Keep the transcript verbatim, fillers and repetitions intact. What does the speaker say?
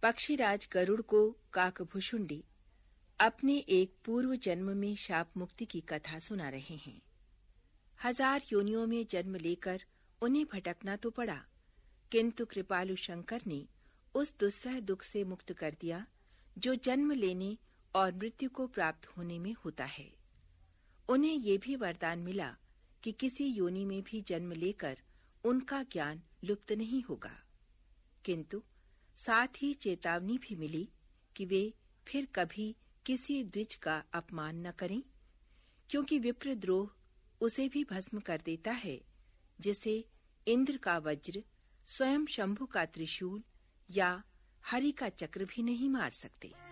पक्षीराज गरुड़ को काकभुशुंडी अपने एक पूर्व जन्म में शाप मुक्ति की कथा सुना रहे हैं। हजार योनियों में जन्म लेकर उन्हें भटकना तो पड़ा, किंतु कृपालु शंकर ने उस दुस्सह दुख से मुक्त कर दिया जो जन्म लेने और मृत्यु को प्राप्त होने में होता है। उन्हें ये भी वरदान मिला कि किसी योनि में भी जन्म लेकर उनका ज्ञान लुप्त नहीं होगा, किंतु साथ ही चेतावनी भी मिली कि वे फिर कभी किसी द्विज का अपमान न करें, क्योंकि विप्रद्रोह उसे भी भस्म कर देता है जिसे इंद्र का वज्र, स्वयं शंभु का त्रिशूल या हरि का चक्र भी नहीं मार सकते।